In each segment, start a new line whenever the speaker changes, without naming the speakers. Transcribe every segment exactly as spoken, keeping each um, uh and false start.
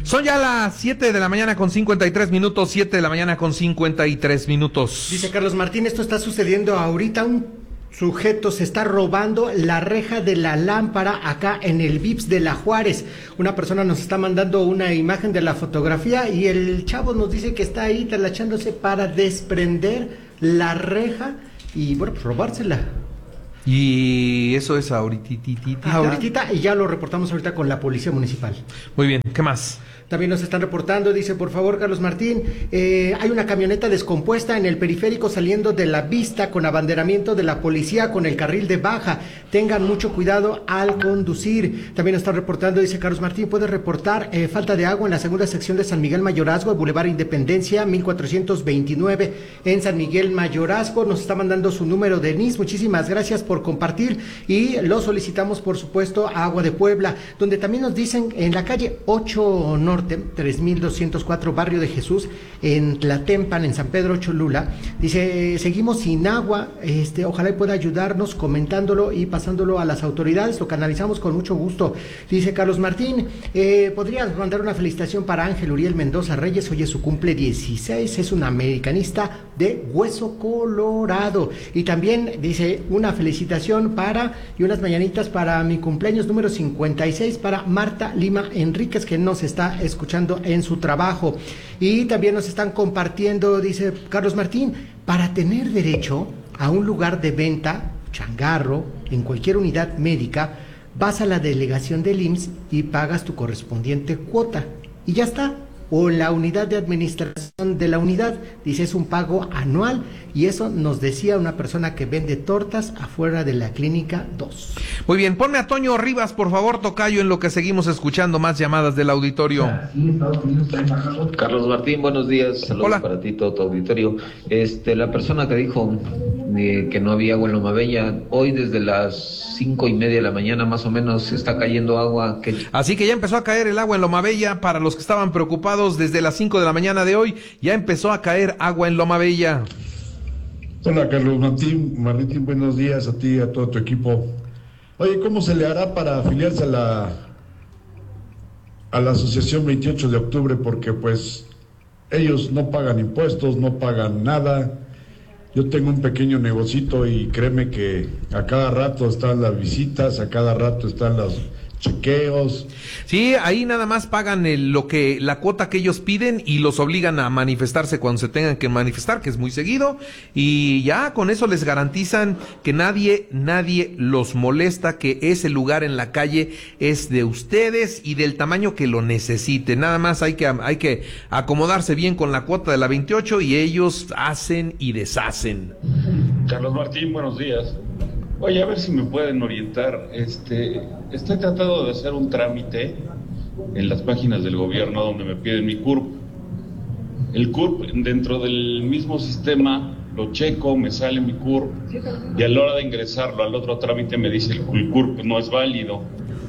Son ya las siete de la mañana con cincuenta y tres minutos, siete de la mañana con cincuenta y tres minutos.
Dice Carlos Martín, esto está sucediendo ahorita, un sujeto se está robando la reja de la lámpara acá en el V I P S de La Juárez. Una persona nos está mandando una imagen de la fotografía y el chavo nos dice que está ahí talachándose para desprender la reja y bueno, pues robársela.
Y eso es ahoritititita.
Ahorita, y ya lo reportamos ahorita con la policía municipal.
Muy bien, ¿qué más?
También nos están reportando, dice, por favor, Carlos Martín, eh, hay una camioneta descompuesta en el periférico saliendo de la vista con abanderamiento de la policía con el carril de baja. Tengan mucho cuidado al conducir. También nos están reportando, dice Carlos Martín, puede reportar eh, falta de agua en la segunda sección de San Miguel Mayorazgo, Boulevard Independencia, mil cuatrocientos veintinueve en San Miguel Mayorazgo. Nos está mandando su número de N I S. Muchísimas gracias por compartir y lo solicitamos, por supuesto, a Agua de Puebla, donde también nos dicen en la calle ocho Norte, tres mil doscientos cuatro, Barrio de Jesús, en Tlatempan, en San Pedro Cholula. Dice, seguimos sin agua, este, ojalá y pueda ayudarnos comentándolo y pasándolo a las autoridades, lo canalizamos con mucho gusto. Dice Carlos Martín, eh, ¿podrías mandar una felicitación para Ángel Uriel Mendoza Reyes? Hoy es su cumple dieciséis, es un americanista de Hueso Colorado. Y también dice, una felicitación para, y unas mañanitas para mi cumpleaños número cincuenta y seis, para Marta Lima Enríquez, que nos está escuchando en su trabajo. Y también nos están compartiendo, dice Carlos Martín, para tener derecho a un lugar de venta, changarro, en cualquier unidad médica, vas a la delegación del I M S S y pagas tu correspondiente cuota. Y ya está. O la unidad de administración de la unidad, dice, es un pago anual, y eso nos decía una persona que vende tortas afuera de la clínica dos.
Muy bien, ponme a Toño Rivas, por favor, tocayo, en lo que seguimos escuchando más llamadas del auditorio.
Carlos Martín, buenos días, saludos.
Hola.
Para ti, todo tu auditorio. Este, la persona que dijo eh, que no había agua en Loma Bella, hoy desde las cinco y media de la mañana más o menos está cayendo agua. Que...
Así que ya empezó a caer el agua en Loma Bella. Para los que estaban preocupados, desde las cinco de la mañana de hoy ya empezó a caer agua en Loma Bella.
Hola Carlos Martín, Martín, buenos días a ti y a todo tu equipo. Oye, ¿cómo se le hará para afiliarse a la a la asociación veintiocho de octubre? Porque pues ellos no pagan impuestos, no pagan nada. Yo tengo un pequeño negocito y créeme que a cada rato están las visitas, a cada rato están los chequeos.
Sí, ahí nada más pagan el, lo que la cuota que ellos piden y los obligan a manifestarse cuando se tengan que manifestar, que es muy seguido, y ya con eso les garantizan que nadie nadie los molesta, que ese lugar en la calle es de ustedes y del tamaño que lo necesiten. Nada más hay que hay que acomodarse bien con la cuota de la veintiocho y ellos hacen y deshacen.
Carlos Martín, buenos días. Oye, a ver si me pueden orientar. Este, estoy tratando de hacer un trámite en las páginas del gobierno donde me piden mi C U R P. El C U R P, dentro del mismo sistema, lo checo, me sale mi C U R P, y a la hora de ingresarlo al otro trámite me dice el C U R P no es válido.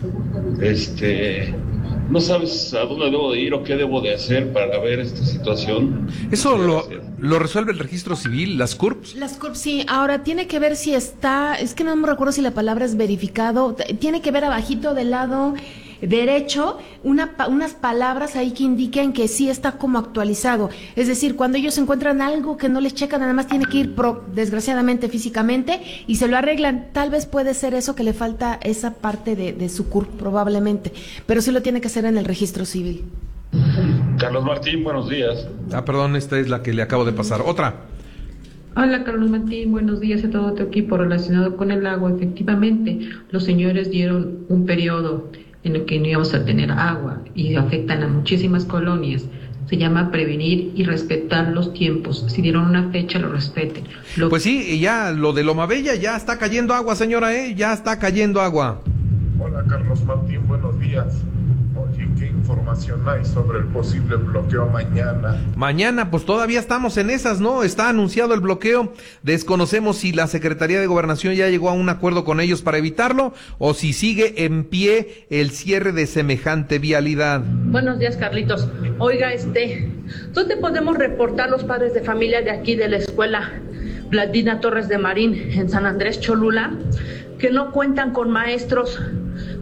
Este... ¿No sabes a dónde debo de ir o qué debo de hacer para ver esta situación?
¿Eso lo, lo resuelve el registro civil, las C U R Ps?
Las C U R P, sí. Ahora, tiene que ver si está, es que no me recuerdo si la palabra es verificado, tiene que ver abajito del lado derecho una, unas palabras ahí que indiquen que sí está como actualizado. Es decir, cuando ellos encuentran algo que no les checa, nada más tiene que ir, pro, desgraciadamente, físicamente, y se lo arreglan. Tal vez puede ser eso, que le falta esa parte de, de su C U R P, probablemente, pero sí lo tiene que hacer en el registro civil.
Carlos Martín, buenos días.
Ah, perdón, esta es la que le acabo de pasar. Otra.
Hola Carlos Martín, buenos días a todo tu equipo. Relacionado con el agua, efectivamente, los señores dieron un periodo en el que no íbamos a tener agua y afectan a muchísimas colonias. Se llama prevenir y respetar los tiempos. Si dieron una fecha, lo respeten. Lo...
Pues sí, ya lo de Loma Bella ya está cayendo agua, señora, ¿eh? Ya está cayendo agua.
Hola Carlos Martín, buenos días. Oye, ¿qué información hay sobre el posible bloqueo mañana?
Mañana, pues todavía estamos en esas, ¿no? Está anunciado el bloqueo. Desconocemos si la Secretaría de Gobernación ya llegó a un acuerdo con ellos para evitarlo o si sigue en pie el cierre de semejante vialidad.
Buenos días, Carlitos. Oiga, este, ¿dónde podemos reportar los padres de familia de aquí de la escuela Vladina Torres de Marín en San Andrés Cholula, que no cuentan con maestros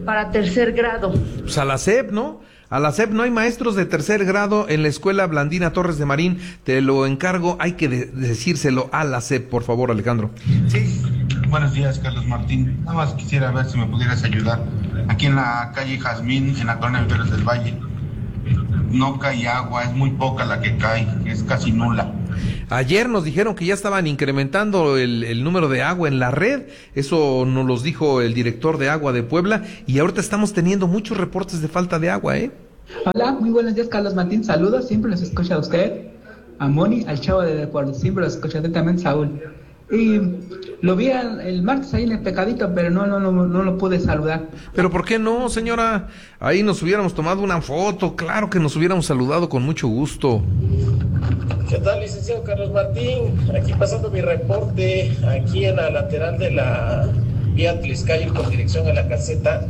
para tercer grado.
Pues a la S E P, ¿no? A la S E P no hay maestros de tercer grado en la escuela Blandina Torres de Marín. Te lo encargo, hay que de- decírselo a la S E P, por favor, Alejandro.
Sí, buenos días, Carlos Martín. Nada más quisiera ver si me pudieras ayudar. Aquí en la calle Jazmín, en la colonia Viveros del Valle, no cae agua, es muy poca la que cae, es casi nula.
Ayer nos dijeron que ya estaban incrementando el, el número de agua en la red, eso nos los dijo el director de agua de Puebla, y ahorita estamos teniendo muchos reportes de falta de agua, ¿eh?
Hola, muy buenos días, Carlos Martín, saludos, siempre los escucha a usted, a Moni, al chavo de deportes, siempre los escucha atentamente, Saúl. Y lo vi el, el martes ahí en el Pecadito, pero no, no, no, no lo pude saludar.
Pero ¿por qué no, señora? Ahí nos hubiéramos tomado una foto, claro que nos hubiéramos saludado con mucho gusto.
¿Qué tal, licenciado Carlos Martín? Aquí pasando mi reporte, aquí en la lateral de la vía Tliscayo con dirección a la caseta.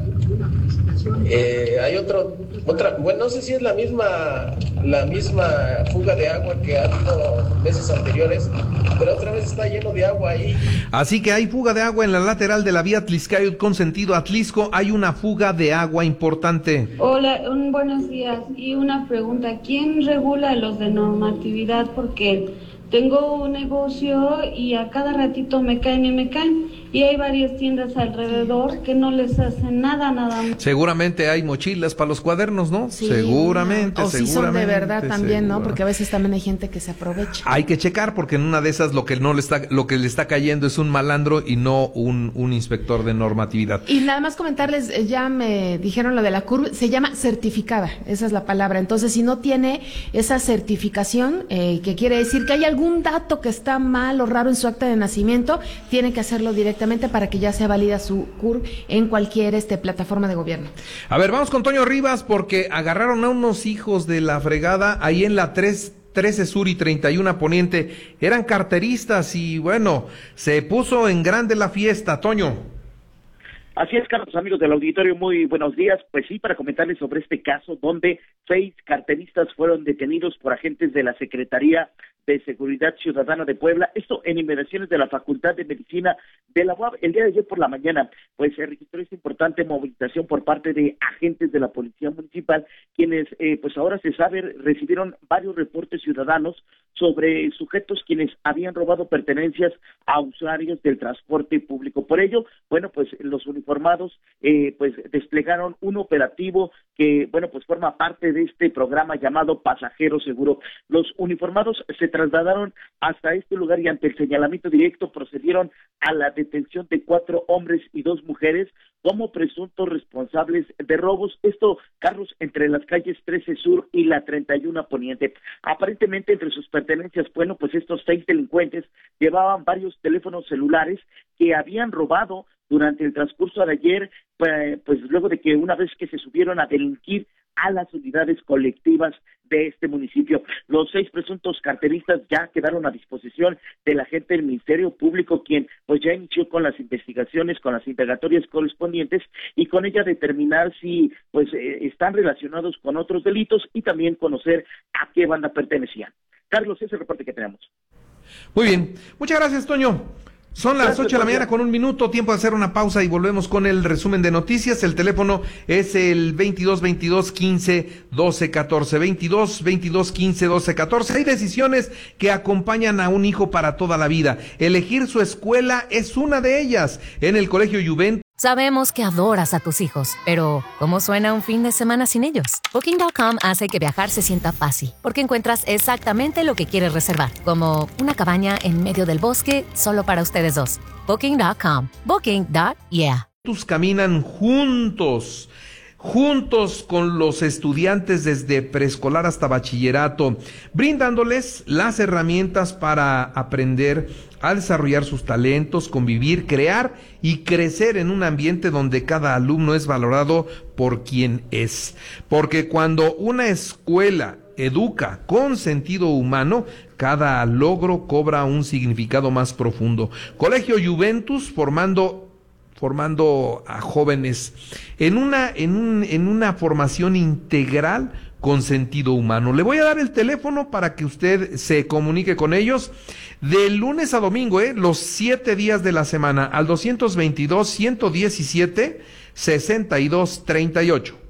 Eh, hay otro, otra, bueno, no sé si es la misma, la misma fuga de agua que ha habido meses anteriores, pero otra vez está lleno de agua ahí.
Así que hay fuga de agua en la lateral de la vía Tliscayot con sentido a Tlisco, hay una fuga de agua importante.
Hola, un buenos días. Y una pregunta, ¿quién regula los de normatividad? Porque tengo un negocio y a cada ratito me caen y me caen. Y hay varias tiendas alrededor que no les hacen nada, nada.
Seguramente hay mochilas para los cuadernos, ¿no?
Sí,
seguramente,
o si son de verdad también,
seguro.
¿no? Porque a veces también hay gente que se aprovecha.
Hay que checar porque en una de esas lo que no le está, lo que le está cayendo es un malandro y no un, un inspector de normatividad.
Y nada más comentarles, eh, ya me dijeron lo de la curva, se llama certificada, esa es la palabra. Entonces, si no tiene esa certificación, eh, que quiere decir que hay algún dato que está mal o raro en su acta de nacimiento, tiene que hacerlo directamente para que ya sea válida su C U R en cualquier este plataforma de gobierno.
A ver, vamos con Toño Rivas porque agarraron a unos hijos de la fregada ahí en la tres trece Sur y treinta y uno Poniente. Eran carteristas y bueno, se puso en grande la fiesta, Toño.
Así es, Carlos, amigos del auditorio, muy buenos días. Pues sí, para comentarles sobre este caso donde seis carteristas fueron detenidos por agentes de la Secretaría de Seguridad Ciudadana de Puebla, esto en inmediaciones de la Facultad de Medicina de la U A B. El día de ayer por la mañana, pues se registró esta importante movilización por parte de agentes de la Policía Municipal, quienes, eh, pues ahora se sabe, recibieron varios reportes ciudadanos sobre sujetos quienes habían robado pertenencias a usuarios del transporte público. Por ello, bueno, pues los uniformados, eh, pues desplegaron un operativo que, bueno, pues forma parte de este programa llamado Pasajero Seguro. Los uniformados se trasladaron hasta este lugar y ante el señalamiento directo procedieron a la detención de cuatro hombres y dos mujeres como presuntos responsables de robos. Esto, Carlos, entre las calles trece Sur y la treinta y uno Poniente. Aparentemente, entre sus pertenencias, bueno, pues estos seis delincuentes llevaban varios teléfonos celulares que habían robado durante el transcurso de ayer, pues luego de que una vez que se subieron a delinquir a las unidades colectivas de este municipio. Los seis presuntos carteristas ya quedaron a disposición de la gente del Ministerio Público, quien pues ya inició con las investigaciones, con las indagatorias correspondientes y con ella determinar si pues eh, están relacionados con otros delitos y también conocer a qué banda pertenecían. Carlos, ese es el reporte que tenemos.
Muy bien, muchas gracias, Toño. Son las ocho de la mañana con un minuto, tiempo de hacer una pausa y volvemos con el resumen de noticias. El teléfono es el veintidós veintidós quince doce catorce, veintidós veintidós quince doce catorce. Hay decisiones que acompañan a un hijo para toda la vida. Elegir su escuela es una de ellas. En el Colegio Juventus.
Sabemos que adoras a tus hijos, pero ¿cómo suena un fin de semana sin ellos? Booking punto com hace que viajar se sienta fácil, porque encuentras exactamente lo que quieres reservar, como una cabaña en medio del bosque solo para ustedes dos. Booking punto com. Booking punto yeah.
Caminan juntos. juntos con los estudiantes desde preescolar hasta bachillerato, brindándoles las herramientas para aprender a desarrollar sus talentos, convivir, crear y crecer en un ambiente donde cada alumno es valorado por quien es. Porque cuando una escuela educa con sentido humano, cada logro cobra un significado más profundo. Colegio Juventus, formando formando a jóvenes en una en un en una formación integral con sentido humano. Le voy a dar el teléfono para que usted se comunique con ellos de lunes a domingo, eh, los siete días de la semana, al doscientos veintidós, ciento diecisiete, sesenta y dos treinta y ocho.